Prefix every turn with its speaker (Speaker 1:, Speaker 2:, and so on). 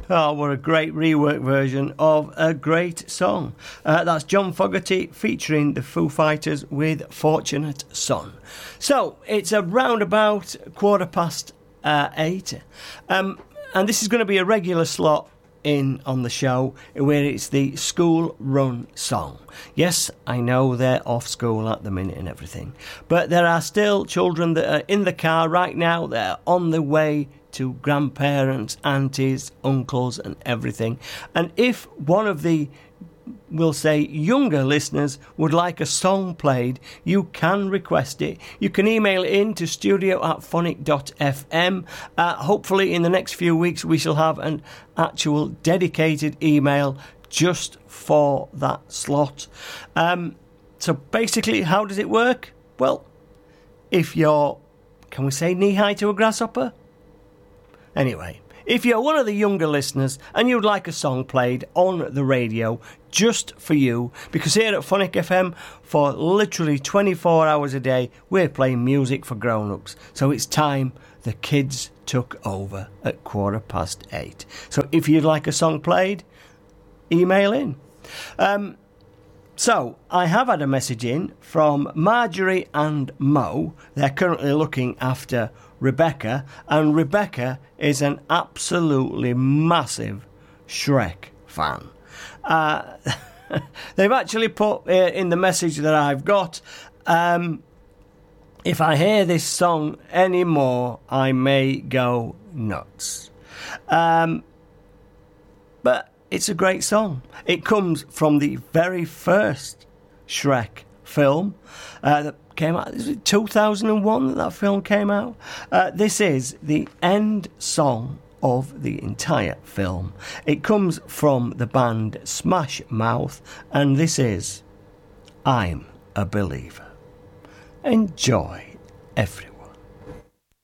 Speaker 1: Oh, what a great rework version of a great song. That's John Fogerty featuring the Foo Fighters with Fortunate Son. So, it's around about 8:15. And this is going to be a regular slot in on the show where it's the school run song. Yes, I know they're off school at the minute and everything, but there are still children that are in the car right now. They're on the way to grandparents, aunties, uncles and everything. And if one of the, we'll say, younger listeners would like a song played, you can request it. You can email it in to studio@phonic.fm. Hopefully in the next few weeks we shall have an actual dedicated email just for that slot. So basically, how does it work? Well, if you're, can we say knee-high to a grasshopper? Anyway, if you're one of the younger listeners and you'd like a song played on the radio just for you, because here at Phonic FM, for literally 24 hours a day, we're playing music for grown-ups. So it's time the kids took over at 8:15. So if you'd like a song played, email in. So I have had a message in from Marjorie and Mo. They're currently looking after Rebecca, and Rebecca is an absolutely massive Shrek fan. They've actually put in the message that I've got, if I hear this song anymore, I may go nuts. But it's a great song. It comes from the very first Shrek film that came out. Is it 2001 that film came out? This is the end song of the entire film. It comes from the band Smash Mouth, and this is I'm a Believer. Enjoy, everyone.